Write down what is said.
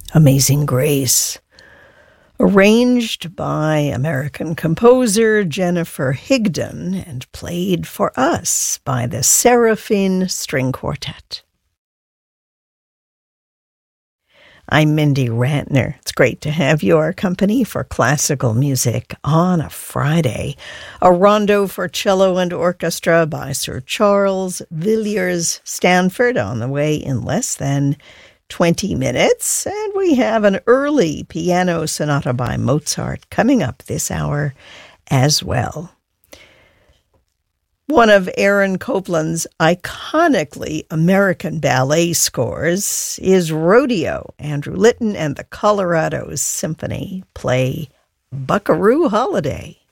Amazing Grace, arranged by American composer Jennifer Higdon and played for us by the Seraphine String Quartet. I'm Mindy Rantner. It's great to have your company for classical music on a Friday. A rondo for cello and orchestra by Sir Charles Villiers Stanford on the way in less than 20 minutes. And we have an early piano sonata by Mozart coming up this hour as well. One of Aaron Copland's iconically American ballet scores is Rodeo. Andrew Litton and the Colorado Symphony play Buckaroo Holiday.